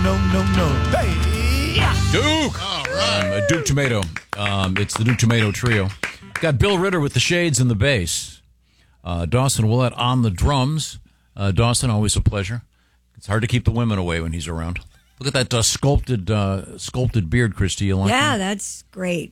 Hey, Duke. All right. Duke Tomato. It's the Duke Tomato Trio. Got Bill Ritter with the shades and the bass. Dawson Willett on the drums. Dawson, always a pleasure. It's hard to keep the women away when he's around. Look at that sculpted beard, Christy. You like that? That's great.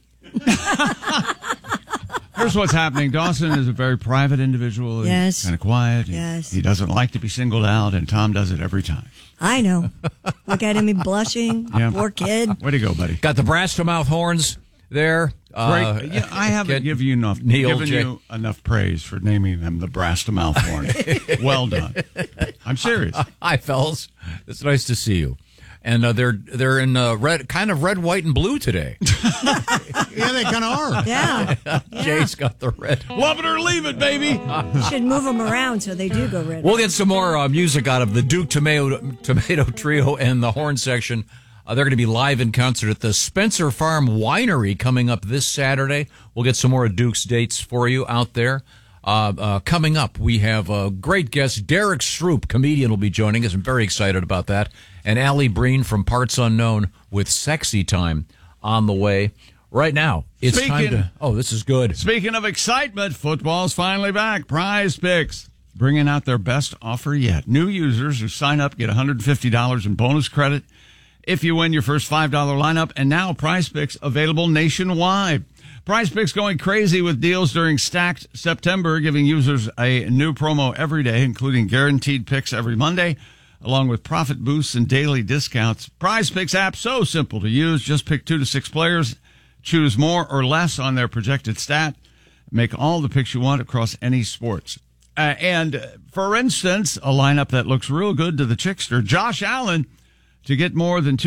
Here's what's happening. Dawson is a very private individual. Yes. He's kind of quiet. Yes. He doesn't like to be singled out, and Tom does it every time. I know. Look at him, he's blushing. Yeah. Poor kid. Way to go, buddy. Got the brass to mouth horns there. Great. Yeah, I haven't given you enough praise for naming them the brass to mouth horn. Well done. I'm serious. Hi, fellas. It's nice to see you. And they're in red, kind of red, white, and blue today. Yeah, they kind of are. Yeah. Jay's got the red. Love it or leave it, baby. You should move them around so they do go red. We'll get some more music out of the Duke Tomato Trio and the horn section. They're going to be live in concert at the Spencer Farm Winery coming up this Saturday. We'll get some more of Duke's dates for you out there. Coming up, we have a great guest, Derek Stroop, comedian, will be joining us. I'm very excited about that. And Allie Breen from Parts Unknown with Sexy Time on the way. Right now, it's time to... Oh, this is good. Speaking of excitement, football's finally back. Prize Picks bringing out their best offer yet. New users who sign up get $150 in bonus credit if you win your first $5 lineup. And now Prize Picks available nationwide. Prize Picks going crazy with deals during Stacked September, giving users a new promo every day, including guaranteed picks every Monday, along with profit boosts and daily discounts. Prize Picks app, so simple to use. Just pick 2 to 6 players, choose more or less on their projected stat, make all the picks you want across any sports. And for instance, a lineup that looks real good to the Chickster, Josh Allen to get more than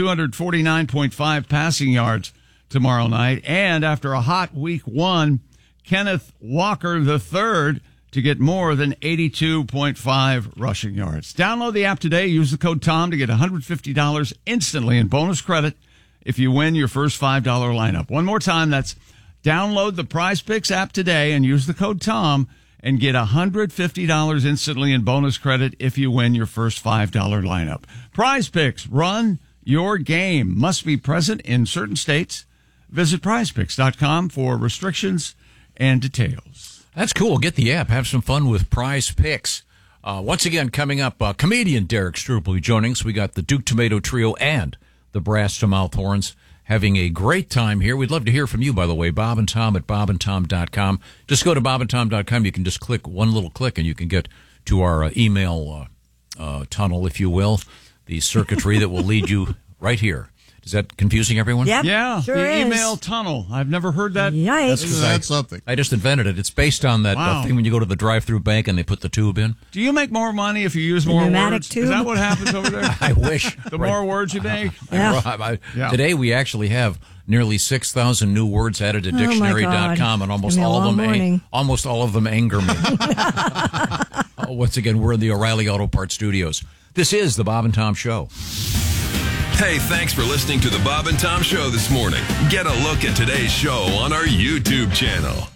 249.5 passing yards tomorrow night. And after a hot week 1, Kenneth Walker III to get more than 82.5 rushing yards. Download the app today. Use the code TOM to get $150 instantly in bonus credit if you win your first $5 lineup. One more time, that's download the Prize Picks app today and use the code TOM and get $150 instantly in bonus credit if you win your first $5 lineup. Prize Picks, run your game. Must be present in certain states. Visit prizepicks.com for restrictions and details. That's cool. Get the app. Have some fun with Prize Picks. Once again, coming up, comedian Derek Stroop will be joining us. We got the Duke Tomato Trio and the Brass to Mouth Horns having a great time here. We'd love to hear from you, by the way. Bob and Tom at bobandtom.com. Just go to bobandtom.com. You can just click one little click and you can get to our email tunnel, if you will, the circuitry that will lead you right here. Is that confusing, everyone? Yep, yeah, sure the is. email tunnel. I've never heard that. Yikes. That's something. I just invented it. It's based on that thing when you go to the drive-through bank and they put the tube in. Do you make more money if you use more pneumatic words? tube? Is that what happens over there? I wish. The more words you make? Yeah. Today we actually have nearly 6,000 new words added to dictionary.com, and almost all of them anger me. Once again, we're in the O'Reilly Auto Parts Studios. This is the Bob and Tom Show. Hey, thanks for listening to the Bob and Tom Show this morning. Get a look at today's show on our YouTube channel.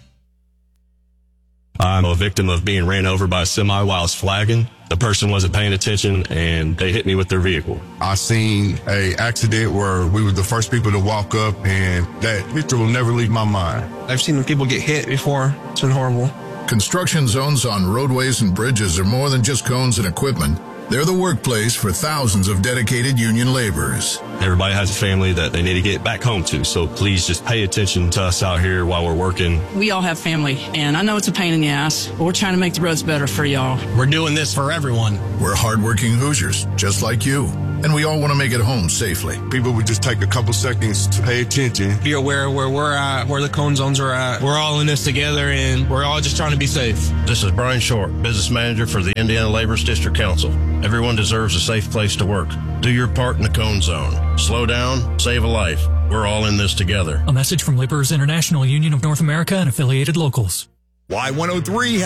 I'm a victim of being ran over by a semi while I was flagging. The person wasn't paying attention, and they hit me with their vehicle. I seen a accident where we were the first people to walk up, and that picture will never leave my mind. I've seen people get hit before. It's been horrible. Construction zones on roadways and bridges are more than just cones and equipment. They're the workplace for thousands of dedicated union laborers. Everybody has a family that they need to get back home to, so please just pay attention to us out here while we're working. We all have family, and I know it's a pain in the ass, but we're trying to make the roads better for y'all. We're doing this for everyone. We're hardworking Hoosiers, just like you, and we all want to make it home safely. People would just take a couple seconds to pay attention. Be aware where we're at, where the cone zones are at. We're all in this together, and we're all just trying to be safe. This is Brian Short, business manager for the Indiana Laborers District Council. Everyone deserves a safe place to work. Do your part in the cone zone. Slow down, save a life. We're all in this together. A message from Laborers International Union of North America and affiliated locals. Y103 has your...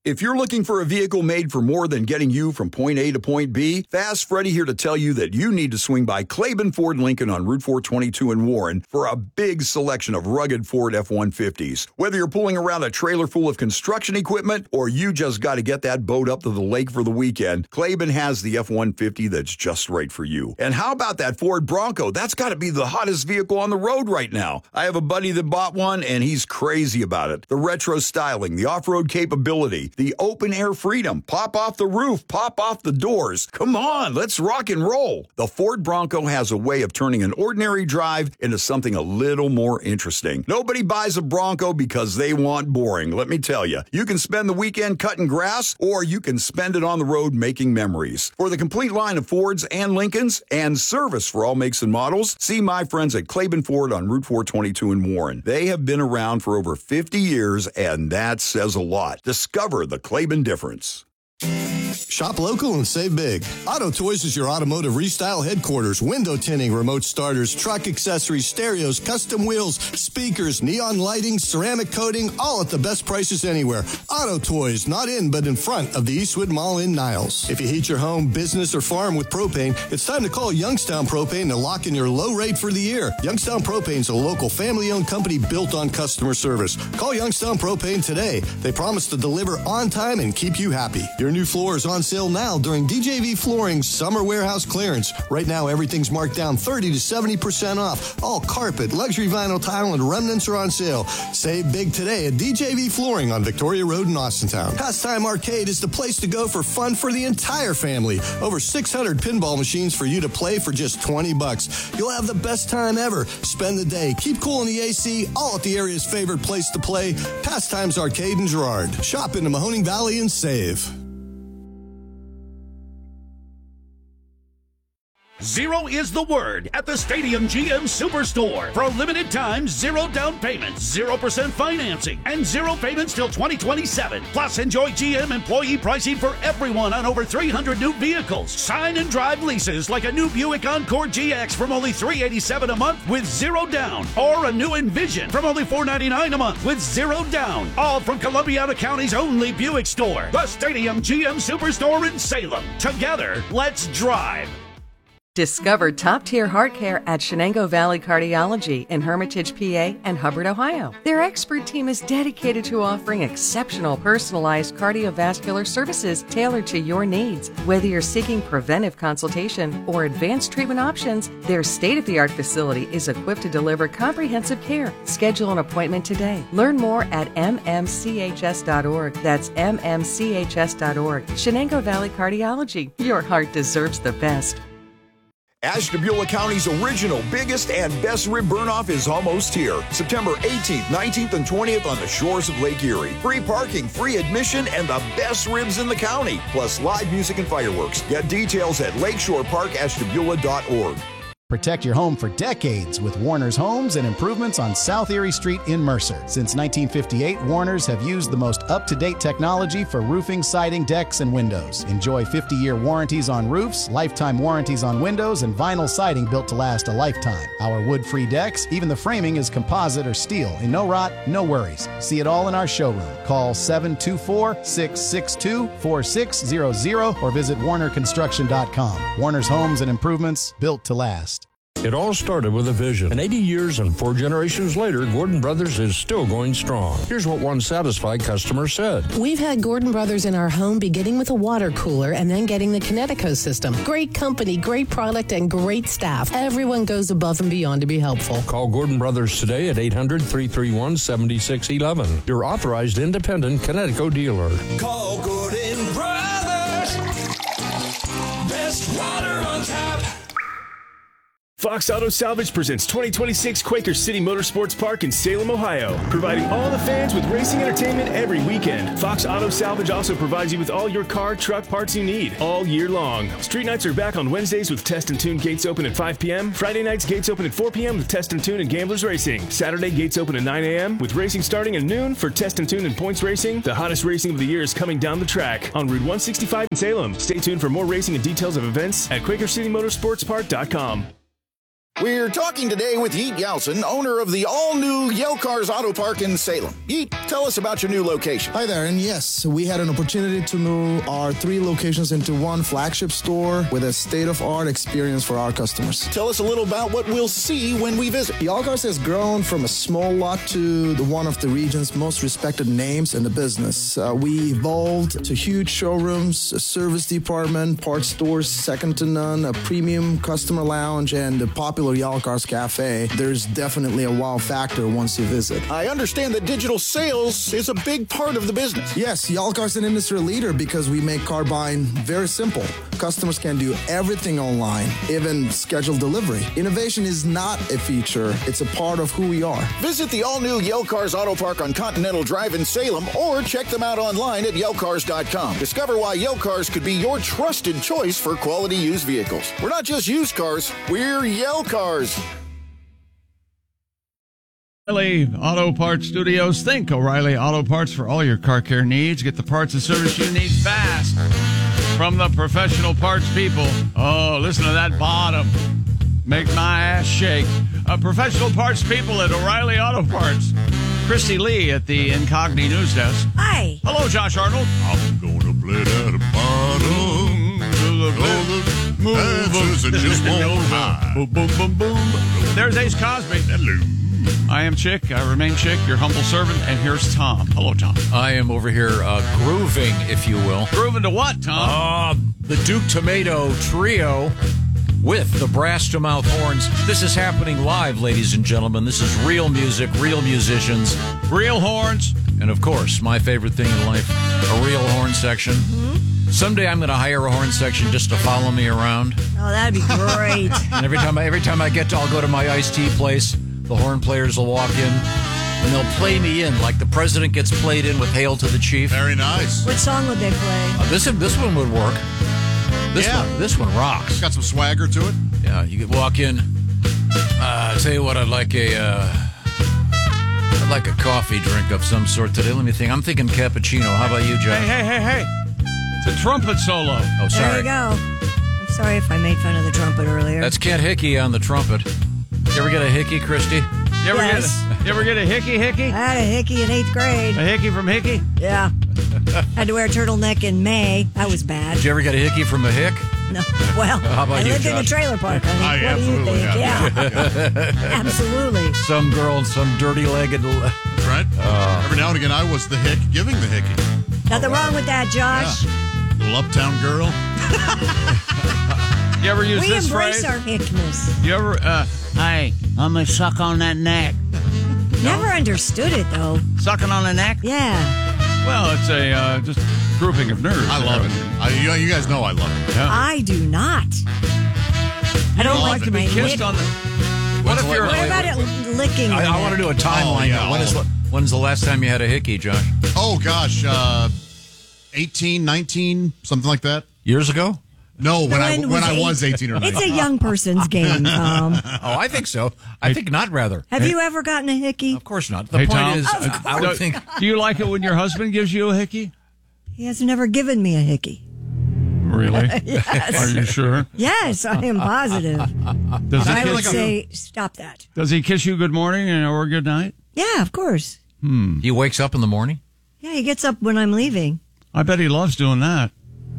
If you're looking for a vehicle made for more than getting you from point A to point B, Fast Freddy here to tell you that you need to swing by Claiborne Ford Lincoln on Route 422 in Warren for a big selection of rugged Ford F-150s. Whether you're pulling around a trailer full of construction equipment or you just got to get that boat up to the lake for the weekend, Claiborne has the F-150 that's just right for you. And how about that Ford Bronco? That's got to be the hottest vehicle on the road right now. I have a buddy that bought one, and he's crazy about it. The retro styling, the off-road capability, the open-air freedom, pop off the roof, pop off the doors. Come on, let's rock and roll. The Ford Bronco has a way of turning an ordinary drive into something a little more interesting. Nobody buys a Bronco because they want boring, let me tell you. You can spend the weekend cutting grass, or you can spend it on the road making memories. For the complete line of Fords and Lincolns and service for all makes and models, see my friends at Claiborne Ford on Route 422 in Warren. They have been around for over 50 years, and that says a lot. Discover the Claiborne difference. Shop local and save big. Auto Toys is your automotive restyle headquarters. Window tinting, remote starters, truck accessories, stereos, custom wheels, speakers, neon lighting, ceramic coating, all at the best prices anywhere. Auto Toys, not in but in front of the Eastwood Mall in Niles. If you heat your home, business, or farm with propane, it's time to call Youngstown Propane to lock in your low rate for the year. Youngstown Propane is a local family-owned company built on customer service. Call Youngstown Propane today. They promise to deliver on time and keep you happy. Your new floor is on sale now during DJV Flooring's summer warehouse clearance. Right now, everything's marked down 30 to 70% off. All carpet, luxury vinyl tile, and remnants are on sale. Save big today at DJV Flooring on Victoria Road in Austintown. Pastime Arcade is the place to go for fun for the entire family. Over 600 pinball machines for you to play for just $20. You'll have the best time ever. Spend the day, keep cool in the AC, all at the area's favorite place to play, Pastimes Arcade in Girard. Shop in the Mahoning Valley and save. Zero is the word at the Stadium GM Superstore. For a limited time, zero down payments, 0% financing, and zero payments till 2027. Plus, enjoy GM employee pricing for everyone on over 300 new vehicles. Sign and drive leases like a new Buick Encore GX from only $387 a month with zero down. Or a new Envision from only $499 a month with zero down. All from Columbiana County's only Buick store. The Stadium GM Superstore in Salem. Together, let's drive. Discover top-tier heart care at Shenango Valley Cardiology in Hermitage, PA and Hubbard, Ohio. Their expert team is dedicated to offering exceptional personalized cardiovascular services tailored to your needs. Whether you're seeking preventive consultation or advanced treatment options, their state-of-the-art facility is equipped to deliver comprehensive care. Schedule an appointment today. Learn more at mmchs.org. That's mmchs.org. Shenango Valley Cardiology. Your heart deserves the best. Ashtabula County's original, biggest, and best rib burn-off is almost here. September 18th, 19th, and 20th on the shores of Lake Erie. Free parking, free admission, and the best ribs in the county. Plus live music and fireworks. Get details at lakeshoreparkashtabula.org. Protect your home for decades with Warner's Homes and Improvements on South Erie Street in Mercer. Since 1958, Warner's have used the most up-to-date technology for roofing, siding, decks, and windows. Enjoy 50-year warranties on roofs, lifetime warranties on windows, and vinyl siding built to last a lifetime. Our wood-free decks, even the framing is composite or steel, and no rot, no worries. See it all in our showroom. Call 724-662-4600 or visit warnerconstruction.com. Warner's Homes and Improvements, built to last. It all started with a vision. And 80 years and 4 generations later, Gordon Brothers is still going strong. Here's what one satisfied customer said. We've had Gordon Brothers in our home beginning with a water cooler and then getting the Kinetico system. Great company, great product, and great staff. Everyone goes above and beyond to be helpful. Call Gordon Brothers today at 800-331-7611. Your authorized independent Kinetico dealer. Call Gordon Brothers. Best water on tap. Fox Auto Salvage presents 2026 Quaker City Motorsports Park in Salem, Ohio, providing all the fans with racing entertainment every weekend. Fox Auto Salvage also provides you with all your car, truck parts you need all year long. Street nights are back on Wednesdays with Test and Tune gates open at 5 p.m. Friday nights gates open at 4 p.m. with Test and Tune and Gamblers Racing. Saturday gates open at 9 a.m. with racing starting at noon for Test and Tune and Points Racing. The hottest racing of the year is coming down the track on Route 165 in Salem. Stay tuned for more racing and details of events at QuakerCityMotorsportsPark.com. We're talking today with Yeet Yeltsin, owner of the all-new Yale Cars Auto Park in Salem. Yeet, tell us about your new location. Hi there, and yes, we had an opportunity to move our 3 locations into one flagship store with a state-of-art experience for our customers. Tell us a little about what we'll see when we visit. Yale Cars has grown from a small lot to one of the region's most respected names in the business. We evolved to huge showrooms, a service department, parts stores second to none, a premium customer lounge, and a popular Yale Cars Cafe. There's definitely a wow factor once you visit. I understand that digital sales is a big part of the business. Yes, Yale Cars is an industry leader because we make car buying very simple. Customers can do everything online, even schedule delivery. Innovation is not a feature, it's a part of who we are. Visit the all-new Yale Cars Auto Park on Continental Drive in Salem or check them out online at yalecars.com. Discover why Yale Cars could be your trusted choice for quality used vehicles. We're not just used cars, we're Yale Cars. O'Reilly Auto Parts Studios. Think O'Reilly Auto Parts for all your car care needs. Get the parts and service you need fast from the professional parts people. Oh, listen to that bottom. Make my ass shake. Professional parts people at O'Reilly Auto Parts. Christy Lee at the Incogni News Desk. Hi. Hello, Josh Arnold. I'm gonna play that bottom. And just won't hide. Boom, boom, boom, boom. There's Ace Cosby. Hello. I am Chick. I remain Chick, your humble servant. And here's Tom. Hello, Tom. I am over here grooving, if you will. Grooving to what, Tom? The Duke Tomato Trio with the brass to mouth horns. This is happening live, ladies and gentlemen. This is real music, real musicians, real horns. And, of course, my favorite thing in life, a real horn section. Mm-hmm. Someday I'm going to hire a horn section just to follow me around. Oh, that'd be great. And every time I get to, I'll go to my iced tea place. The horn players will walk in, and they'll play me in like the president gets played in with "Hail to the Chief." Very nice. What song would they play? This one would work. This one rocks. It's got some swagger to it. Yeah, you could walk in. I'll tell you what, I'd like a coffee drink of some sort today. Let me think. I'm thinking cappuccino. How about you, John? Hey. It's a trumpet solo. Oh, sorry. There you go. I'm sorry if I made fun of the trumpet earlier. That's Kent Hickey on the trumpet. You ever get a hickey, Christy? You ever get a hickey? I had a hickey in 8th grade. A hickey from Hickey? Yeah. Had to wear a turtleneck in May. That was bad. Did you ever get a hickey from a hick? No. Well, how about I lived in a trailer park, honey. What do you think? Yeah. Absolutely. Some girl, some dirty-legged... That's right. Every now and again, I was the hick giving the hickey. Nothing wrong with that, Josh. Yeah. Little uptown girl. You ever use this phrase? We embrace our hickness. You ever, hey, I'm going to suck on that neck. Never understood it, though. Sucking on the neck? Yeah. Well, it's a just grouping of nerves. I love it. You guys know I love it. Yeah. I do not. I don't like to be kissed on the... What about it licking? I want to do a timeline. When's the last time you had a hickey, Josh? Oh, gosh. 18, 19, something like that. Years ago? No, when I was 18 or 19. It's a young person's game, Tom. Oh, I think so. I think not, rather. Have you ever gotten a hickey? Of course not. The point is, I would think... Do you like it when your husband gives you a hickey? He has never given me a hickey. Really? Yes. Are you sure? Yes, I am positive. I would say, stop that. Does he kiss you good morning or good night? Yeah, of course. He wakes up in the morning? Yeah, he gets up when I'm leaving. I bet he loves doing that.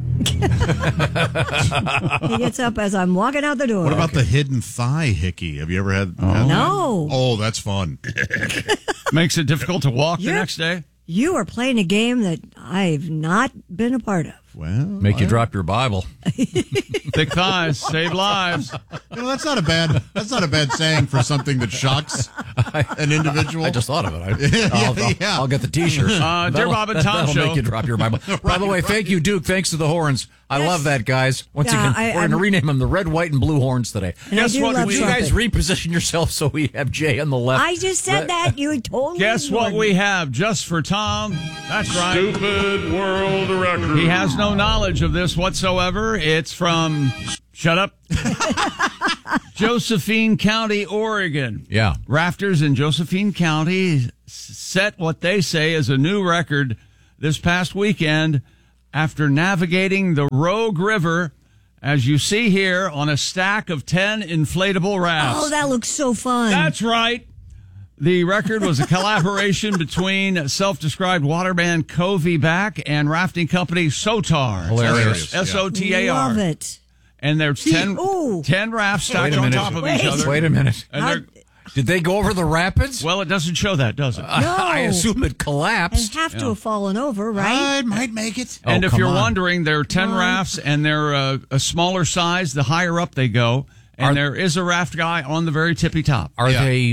He gets up as I'm walking out the door. What about the hidden thigh hickey? Have you ever had? No. Oh, that's fun. Makes it difficult to walk the next day. You are playing a game that I've not been a part of. Well, make you drop your Bible. Thick thighs save lives. That's not a bad saying for something that shocks an individual. I just thought of it. I'll get the T-shirt. Dear Bob and Tom that'll show. Make you drop your Bible. By the way, thank you, Duke. Thanks to the horns. I love that, guys. Once again, we're going to rename them the Red, White, and Blue Horns today. Guess what? Will you guys reposition yourself so we have Jay on the left? I just said that. You told me. Guess what we have just for Tom? That's right. Stupid world record. He has no knowledge of this whatsoever. It's from... Shut up. Josephine County, Oregon. Yeah. Rafters in Josephine County set what they say is a new record this past weekend after navigating the Rogue River as you see here, on a stack of 10 inflatable rafts. Oh, that looks so fun. That's right. The record was a collaboration between self-described waterman Covey Back and rafting company Sotar. Hilarious. S-O-T-A-R. Love it. And there's 10 rafts stacked on top of each other. Wait a minute. And did they go over the rapids? Well, it doesn't show that, does it? I assume it collapsed. And have to have fallen over, right? It might make it. And if you're wondering, there are 10 rafts, and they're a smaller size the higher up they go. And there is a raft guy on the very tippy top. Are they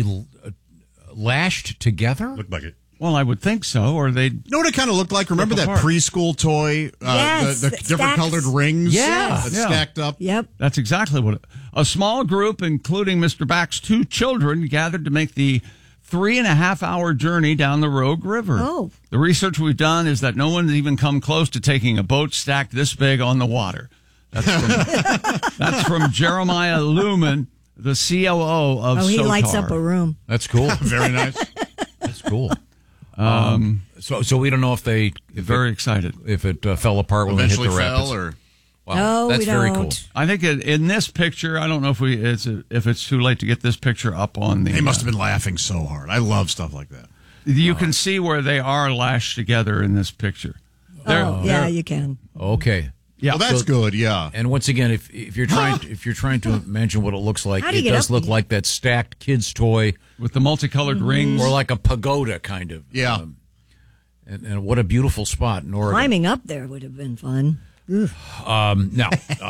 lashed together? Looked like it. Well, I would think so, or they. You know what it kind of looked like? Remember that preschool toy? Yes, the different colored rings? Yeah. That stacked up? Yep. That's exactly what a small group, including Mr. Back's 2 children, gathered to make the 3.5-hour journey down the Rogue River. Oh. The research we've done is that no one's even come close to taking a boat stacked this big on the water. That's from Jeremiah Lumen, the COO of he Sotar. lights up a room. That's cool. Very nice. That's cool. So we don't know if they very excited if it fell apart when Eventually they hit the rapids. fell, or Wow, No, that's we very don't. cool. I think in this picture, I don't know if it's too late to get this picture up on the. they must have been laughing so hard. I love stuff like that. You can see where they are lashed together in this picture. Yeah, you can. Okay. Yeah, well, that's good. Yeah, and once again, if you're trying to imagine what it looks like, How do you it get does up look there? like that stacked kid's toy with the multicolored rings, or like a pagoda kind of. Yeah, and what a beautiful spot in Oregon. Climbing up there would have been fun. Now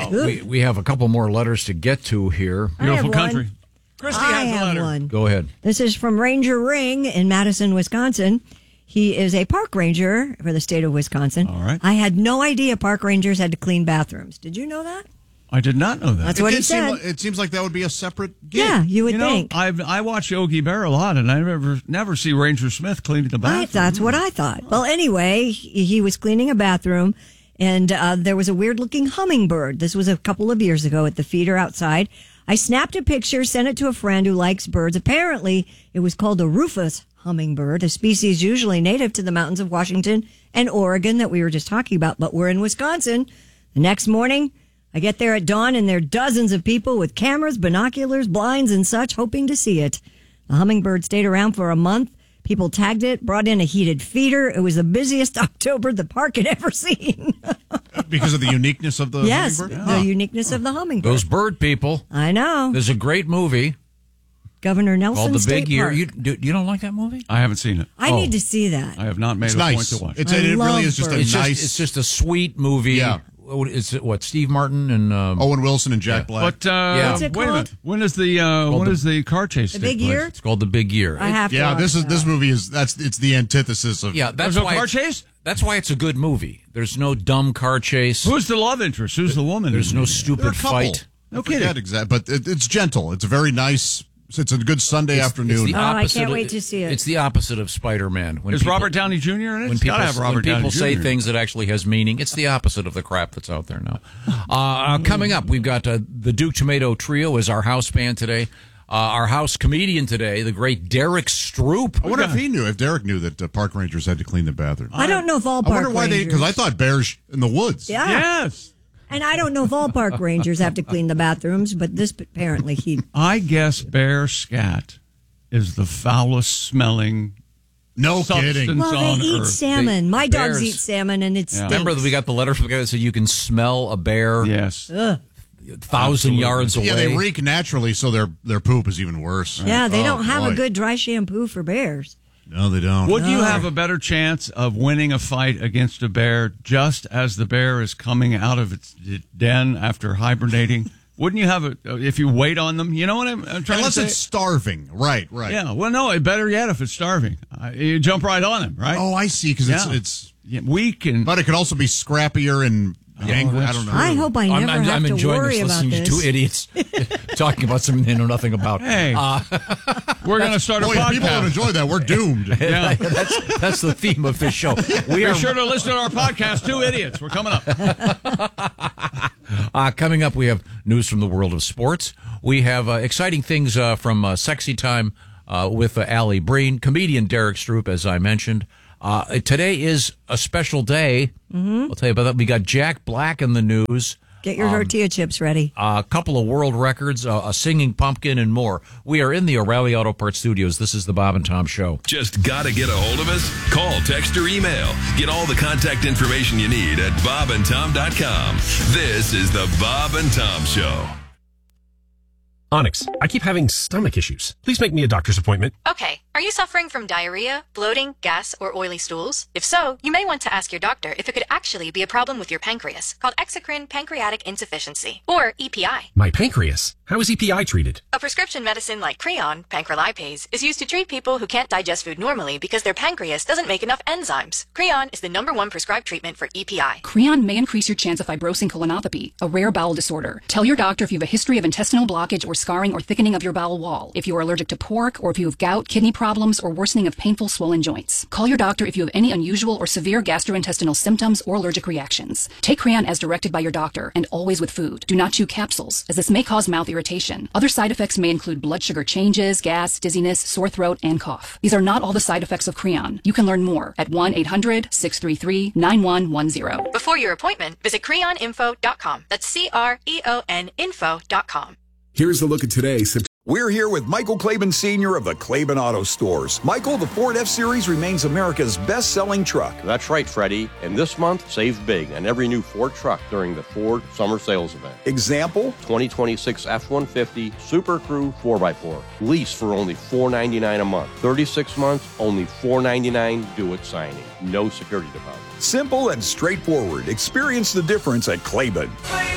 we have a couple more letters to get to here. Beautiful one. country. Christy has a have letter. one. Go ahead. This is from Ranger Ring in Madison, Wisconsin. He is a park ranger for the state of Wisconsin. All right. I had no idea park rangers had to clean bathrooms. Did you know that? I did not know that. That's what he did said. it seems like that would be a separate gig. Yeah, you would think. I watch Yogi Bear a lot, and I never see Ranger Smith cleaning the bathroom. That's what I thought. Well, anyway, he was cleaning a bathroom, and there was a weird-looking hummingbird. This was a couple of years ago at the feeder outside. I snapped a picture, sent it to a friend who likes birds. Apparently, it was called a rufous hummingbird, a species usually native to the mountains of Washington and Oregon that we were just talking about, but we're in Wisconsin. The next morning, I get there at dawn, and there are dozens of people with cameras, binoculars, blinds, and such, hoping to see it. The hummingbird stayed around for a month. People tagged it, brought in a heated feeder. It was the busiest October the park had ever seen. Because of the uniqueness of the Yes, hummingbird? the uniqueness of the hummingbird. Those bird people. I know. There's a great movie Governor Nelson called The State Big Year. Park. You don't like that movie? I haven't seen it. I need to see that. I have not made It's a nice. point to watch. It I really love is just a birds. nice. It's just a sweet movie. Yeah. Is it what Steve Martin and Owen Wilson and Jack Black. But What's it wait a called? minute. When is the car chase? The take Big Year? place? It's called The Big Year. I have to Yeah, watch this that. movie is it's the antithesis of Yeah, that's There's no why car it's- chase? That's why it's a good movie. There's no dumb car chase. Who's the love interest? Who's the woman? There's no They're a stupid couple. fight. No kidding. Exactly, but it's gentle. It's a very nice. It's a good Sunday afternoon. the Oh, I opposite can't of- wait to see it. It's the opposite of Spider-Man. When Is people- Robert Downey Jr. in it? When It's people, gotta have Robert when people Downey say Jr. things that actually has meaning, it's the opposite of the crap that's out there now. Coming up, we've got the Duke Tomato Trio as our house band today. Our house comedian today, the great Derek Stroop. I wonder if Derek knew that park rangers had to clean the bathroom. I don't know if all I park wonder why rangers. because I thought bears in the woods. Yeah. Yes. And I don't know if all park rangers have to clean the bathrooms, but this apparently he. I guess bear scat is the foulest smelling. No substance kidding. Well, on they eat earth. salmon. My dogs bears- eat salmon, and it's Remember that we got the letter from the guy that said you can smell a bear Yes. 1,000 yards away. Yeah, they reek naturally, so their poop is even worse. Yeah, they Oh, don't have boy. a good dry shampoo for bears. No, they don't. Would you have a better chance of winning a fight against a bear just as the bear is coming out of its den after hibernating? Wouldn't you have if you wait on them? You know what I'm trying Unless to say? it's starving. Right. Yeah, well, no, better yet if it's starving. You jump right on him, right? Oh, I see, because it's weak and. But it could also be scrappier and angry. I don't know. I hope I never have I'm to enjoying worry this, about listening to this. two idiots talking about something they know nothing about. Hey, we're going to start a Boy, if people don't podcast. enjoy that, we're doomed. Yeah. That's the theme of this show. Be sure to listen to our podcast, Two Idiots. We're coming up. Coming up, we have news from the world of sports. We have exciting things from Sexy Time with Allie Breen, comedian Derek Stroop, as I mentioned. Today is a special day. I'll tell you about that. We got Jack Black in the news. Get your tortilla chips ready. A couple of world records, a singing pumpkin, and more. We are in the O'Reilly Auto Parts studios. This is the Bob and Tom Show. Just gotta get a hold of us? Call, text, or email. Get all the contact information you need at bobandtom.com. This is the Bob and Tom Show. Onyx, I keep having stomach issues. Please make me a doctor's appointment. Okay. Are you suffering from diarrhea, bloating, gas, or oily stools? If so, you may want to ask your doctor if it could actually be a problem with your pancreas, called exocrine pancreatic insufficiency, or EPI. My pancreas? How is EPI treated? A prescription medicine like Creon, pancrelipase, is used to treat people who can't digest food normally because their pancreas doesn't make enough enzymes. Creon is the #1 prescribed treatment for EPI. Creon may increase your chance of fibrosing colonopathy, a rare bowel disorder. Tell your doctor if you have a history of intestinal blockage or scarring or thickening of your bowel wall, if you are allergic to pork, or if you have gout, kidney problems, or worsening of painful swollen joints. Call your doctor if you have any unusual or severe gastrointestinal symptoms or allergic reactions. Take Creon as directed by your doctor, and always with food. Do not chew capsules, as this may cause mouth irritation. Other side effects may include blood sugar changes, gas, dizziness, sore throat, and cough. These are not all the side effects of Creon. You can learn more at 1-800-633-9110. Before your appointment, visit creoninfo.com. That's CREON info.com. Here's a look at today. We're here with Michael Claiborne Sr. of the Claiborne Auto Stores. Michael, the Ford F-Series remains America's best-selling truck. That's right, Freddie. And this month, save big on every new Ford truck during the Ford Summer Sales Event. Example? 2026 F-150 Super Crew 4x4. Lease for only $499 a month. 36 months, only $499 due at signing. No security deposit. Simple and straightforward. Experience the difference at Claiborne.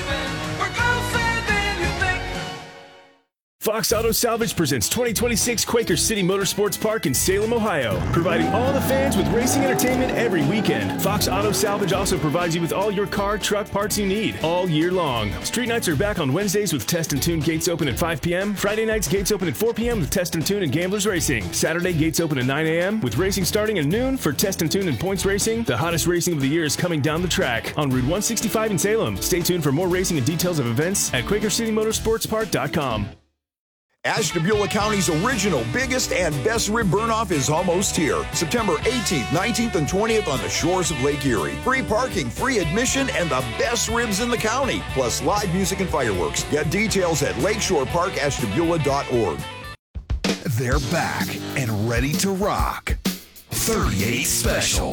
Fox Auto Salvage presents 2026 Quaker City Motorsports Park in Salem, Ohio, providing all the fans with racing entertainment every weekend. Fox Auto Salvage also provides you with all your car, truck parts you need all year long. Street nights are back on Wednesdays with Test and Tune gates open at 5 p.m. Friday nights gates open at 4 p.m. with Test and Tune and Gamblers Racing. Saturday gates open at 9 a.m. with racing starting at noon for Test and Tune and Points Racing. The hottest racing of the year is coming down the track on Route 165 in Salem. Stay tuned for more racing and details of events at QuakerCityMotorsportsPark.com. Ashtabula County's original, biggest, and best rib burn-off is almost here. September 18th, 19th, and 20th on the shores of Lake Erie. Free parking, free admission, and the best ribs in the county. Plus live music and fireworks. Get details at lakeshoreparkashtabula.org. They're back and ready to rock. 38 Special.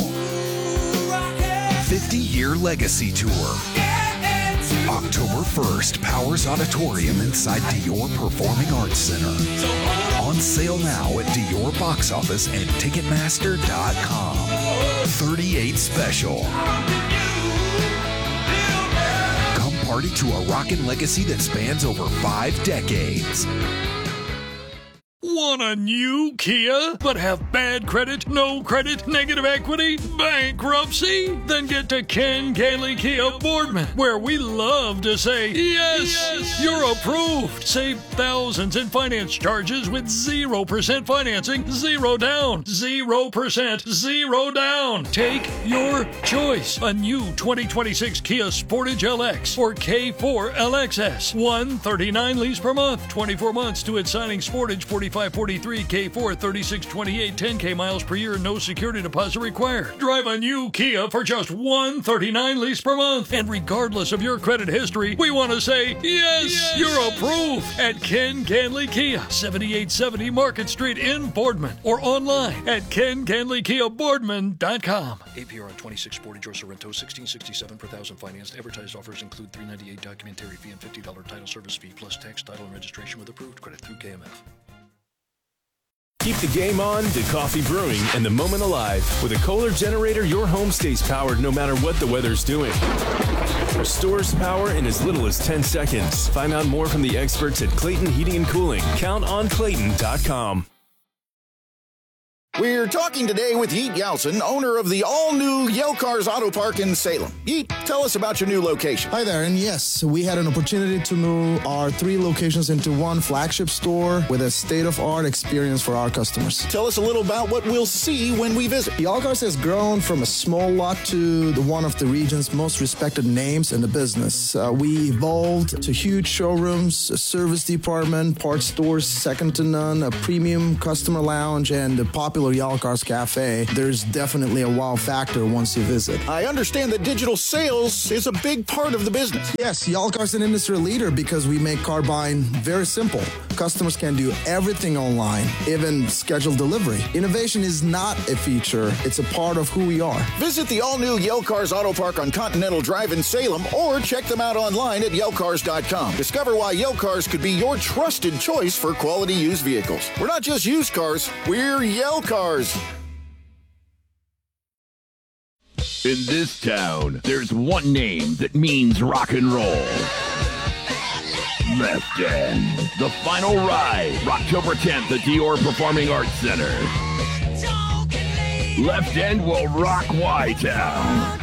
50-year legacy tour. October 1st, Powers Auditorium inside Dior Performing Arts Center. On sale now at Dior Box Office and Ticketmaster.com. 38 Special. Come party to a rockin' legacy that spans over 5 decades. Want a new Kia, but have bad credit, no credit, negative equity, bankruptcy? Then get to Ken Gailey Kia Boardman, where we love to say, yes, you're approved. Save thousands in finance charges with 0% financing, 0 down, 0%, 0 down. Take your choice. A new 2026 Kia Sportage LX or K4 LXS. $139 lease per month, 24 months to its signing. Sportage 4543, K4 3628, 10K miles per year, no security deposit required. Drive a new Kia for just $139 lease per month. And regardless of your credit history, we want to say, yes, you're approved at Ken Ganley Kia, 7870 Market Street in Boardman, or online at KenGanleyKiaBoardman.com. APR on 26 Sportage or Sorrento, $1,667 per thousand financed. Advertised offers include $398 documentary fee and $50 title service fee, plus tax, title, and registration with approved credit through KMF. Keep the game on, the coffee brewing, and the moment alive. With a Kohler generator, your home stays powered no matter what the weather's doing. Restores power in as little as 10 seconds. Find out more from the experts at Clayton Heating and Cooling. CountOnClayton.com. We're talking today with Yeet Yeltsin, owner of the all-new Yale Cars Auto Park in Salem. Yeet, tell us about your new location. Hi there, and yes, we had an opportunity to move our 3 locations into one flagship store with a state-of-art experience for our customers. Tell us a little about what we'll see when we visit. Yale Cars has grown from a small lot to one of the region's most respected names in the business. We evolved to huge showrooms, a service department, parts stores second to none, a premium customer lounge, and a popular popular Yellow Cars Cafe, there's definitely a wow factor once you visit. I understand that digital sales is a big part of the business. Yes, Yellow Cars is an industry leader because we make car buying very simple. Customers can do everything online, even schedule delivery. Innovation is not a feature, it's a part of who we are. Visit the all-new Yale Cars Auto Park on Continental Drive in Salem or check them out online at yelcars.com. Discover why Yale Cars could be your trusted choice for quality used vehicles. We're not just used cars, we're Yale Cars. In this town, there's one name that means rock and roll. Left End, the final ride, October 10th at Dior Performing Arts Center. Left End will rock Y-Town.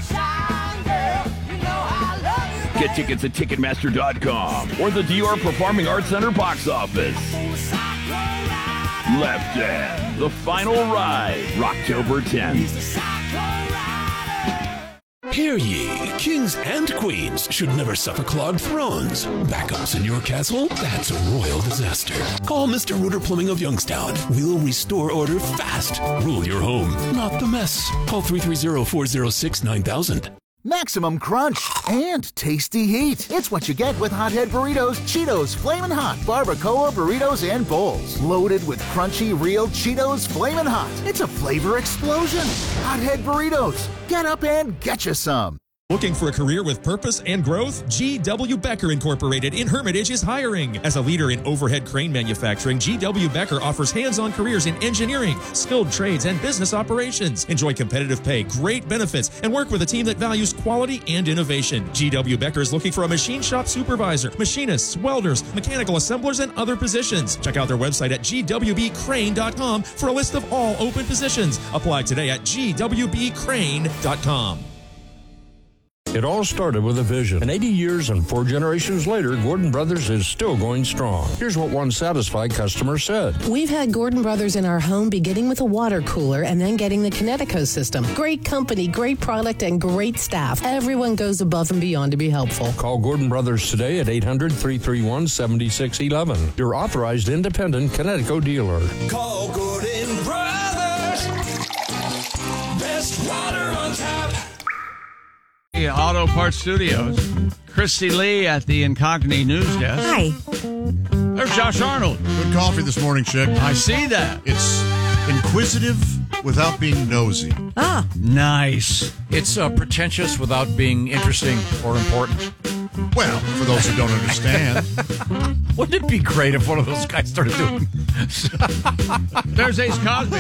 Get tickets at Ticketmaster.com or the Dior Performing Arts Center box office. Left End, the final ride, October 10th. Hear ye, kings and queens should never suffer clogged thrones. Backups in your castle? That's a royal disaster. Call Mr. Rooter Plumbing of Youngstown. We'll restore order fast. Rule your home, not the mess. Call 330-406-9000. Maximum crunch and tasty heat. It's what you get with Hothead Burritos, Cheetos, Flamin' Hot, Barbacoa Burritos, and Bowls. Loaded with crunchy, real Cheetos Flamin' Hot. It's a flavor explosion. Hothead Burritos. Get up and get you some. Looking for a career with purpose and growth? G.W. Becker Incorporated in Hermitage is hiring. As a leader in overhead crane manufacturing, G.W. Becker offers hands-on careers in engineering, skilled trades, and business operations. Enjoy competitive pay, great benefits, and work with a team that values quality and innovation. G.W. Becker is looking for a machine shop supervisor, machinists, welders, mechanical assemblers, and other positions. Check out their website at gwbcrane.com for a list of all open positions. Apply today at gwbcrane.com. It all started with a vision. And 80 years and 4 generations later, Gordon Brothers is still going strong. Here's what one satisfied customer said. We've had Gordon Brothers in our home beginning with a water cooler and then getting the Kinetico system. Great company, great product, and great staff. Everyone goes above and beyond to be helpful. Call Gordon Brothers today at 800-331-7611. Your authorized independent Kinetico dealer. Call Gordon Brothers. Best water on tap. Auto Parts Studios. Christy Lee at the Incognito News Desk. Hi. There's Josh Arnold. Good coffee this morning, chick. I see that. It's inquisitive without being nosy. Ah. Nice. It's pretentious without being interesting or important. Well, for those who don't understand. Wouldn't it be great if one of those guys started doing... There's Ace Cosby.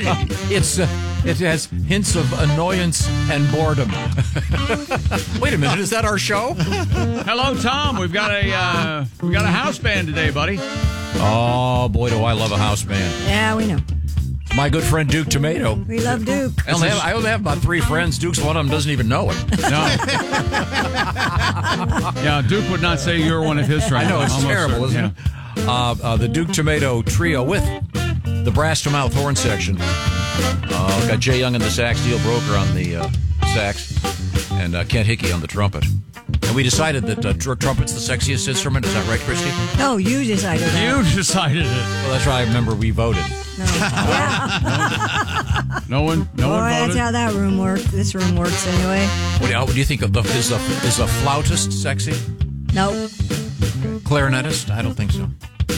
It has hints of annoyance and boredom. Wait a minute, is that our show? Hello, Tom. We've got a house band today, buddy. Oh, boy, do I love a house band. Yeah, we know. My good friend Duke Tomato. We love Duke. I only have about 3 friends. Duke's one of them, doesn't even know it. No. Yeah, Duke would not say you're one of his friends. I know, it's terrible, isn't it? The Duke Tomato Trio with the brass to mouth horn section. Got Jay Young on the sax, Steel Broker on the sax, and Kent Hickey on the trumpet. And we decided that trumpet's the sexiest instrument. Is that right, Christy? No, you decided that. You decided it. Well, that's right. I remember we voted. No. No one voted. That's how that room works. This room works anyway. What do you think of is a flautist sexy? No. Clarinetist? I don't think so.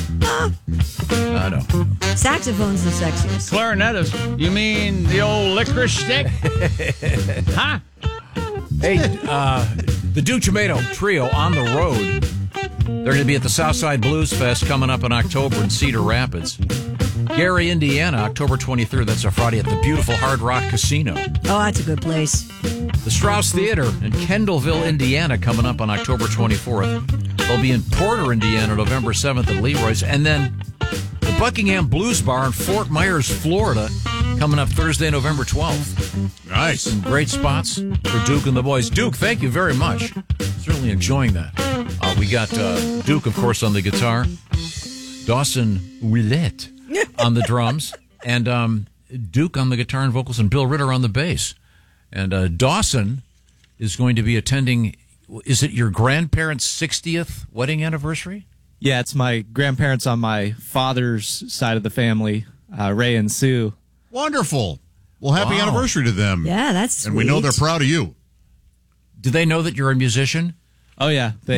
I don't. Saxophone's the sexiest. Clarinetist? You mean the old licorice stick? Huh? Hey, the Duke Tomato Trio on the road. They're going to be at the Southside Blues Fest coming up in October in Cedar Rapids. Gary, Indiana, October 23rd. That's a Friday at the beautiful Hard Rock Casino. Oh, that's a good place. The Strauss Theater in Kendallville, Indiana, coming up on October 24th. They'll be in Porter, Indiana, November 7th at Leroy's. And then the Buckingham Blues Bar in Fort Myers, Florida, coming up Thursday, November 12th. Nice. Some great spots for Duke and the boys. Duke, thank you very much. Certainly enjoying that. We got Duke, of course, on the guitar. Dawson Willette on the drums. And Duke on the guitar and vocals, and Bill Ritter on the bass. And Dawson is going to be attending, is it your grandparents' 60th wedding anniversary? Yeah, it's my grandparents on my father's side of the family, Ray and Sue. Wonderful. Well, happy Wow. anniversary to them. Yeah, that's And we know sweet. they're proud of you. Do they know that you're a musician? Oh, yeah.